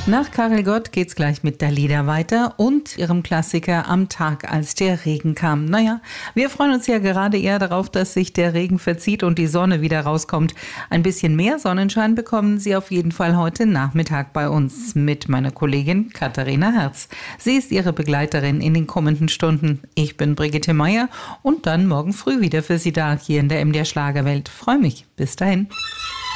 Nach Karel Gott geht's gleich mit Dalida weiter und ihrem Klassiker Am Tag, als der Regen kam. Naja, wir freuen uns ja gerade eher darauf, dass sich der Regen verzieht und die Sonne wieder rauskommt. Ein bisschen mehr Sonnenschein bekommen Sie auf jeden Fall heute Nachmittag bei uns mit meiner Kollegin Katharina Herz. Sie ist Ihre Begleiterin in den kommenden Stunden. Ich bin Brigitte Meier und dann morgen früh wieder für Sie da, hier in der MDR Schlagerwelt. Freue mich. Bis dahin.